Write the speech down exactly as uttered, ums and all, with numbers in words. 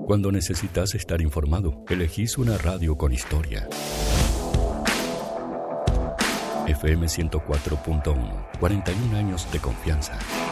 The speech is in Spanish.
Cuando necesitas estar informado, elegís una radio con historia. F M ciento cuatro punto uno, cuarenta y un años de confianza.